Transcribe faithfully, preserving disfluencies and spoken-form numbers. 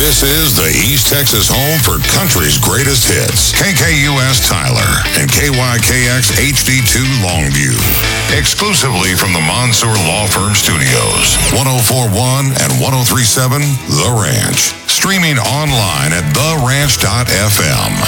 This is the East Texas home for country's greatest hits. K K U S Tyler and K Y K X H D two Longview. Exclusively from the Mansour Law Firm Studios. one oh four point one and one oh three point seven The Ranch. Streaming online at the ranch dot f m.